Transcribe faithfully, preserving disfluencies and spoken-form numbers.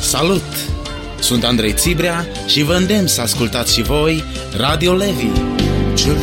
Salut! Sunt Andrei Țibrea și vă îndemn să ascultați și voi Radio Levi.